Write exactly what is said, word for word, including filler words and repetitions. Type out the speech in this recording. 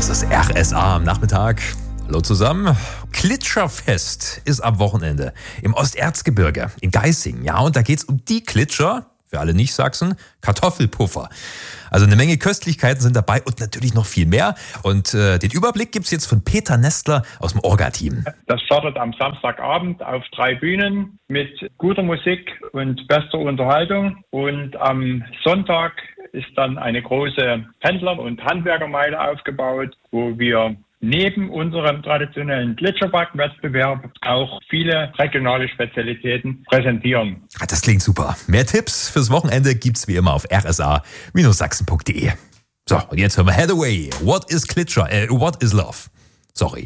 Das ist R S A am Nachmittag. Hallo zusammen. Klitscherfest ist am Wochenende im Osterzgebirge in Geisingen. Ja, und da geht's um die Klitscher, für alle Nicht-Sachsen, Kartoffelpuffer. Also eine Menge Köstlichkeiten sind dabei und natürlich noch viel mehr. Und äh, den Überblick gibt's jetzt von Peter Nestler aus dem Orga-Team. Das startet am Samstagabend auf drei Bühnen mit guter Musik und bester Unterhaltung. Und am Sonntag ist dann eine große Pendler- und Handwerkermeile aufgebaut, wo wir neben unserem traditionellen Gletscherback-Wettbewerb auch viele regionale Spezialitäten präsentieren. Das klingt super. Mehr Tipps fürs Wochenende gibt's wie immer auf r s a Sachsen punkt d e. So, und jetzt hören wir Hathaway. What is Klitscher? Äh, what is Love? Sorry.